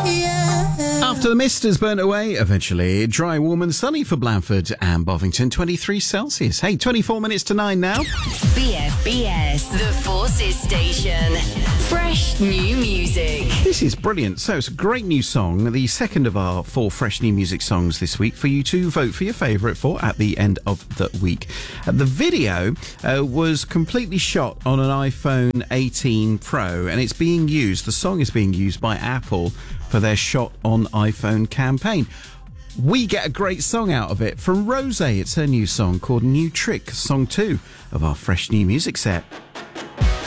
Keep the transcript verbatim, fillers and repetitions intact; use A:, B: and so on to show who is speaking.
A: After the mist has burnt away, eventually dry, warm and sunny for Blandford and Bovington, twenty-three Celsius. Hey, twenty-four minutes to nine now.
B: B F B S, the Forces Station. Fresh new music.
A: This is brilliant. So it's a great new song, the second of our four fresh new music songs this week for you to vote for your favourite for at the end of the week. Uh, the video uh, was completely shot on an iPhone eighteen Pro, and it's being used, the song is being used by Apple for their Shot on iPhone campaign. We get a great song out of it from Rosé. It's her new song called New Trick, song two of our fresh new music set.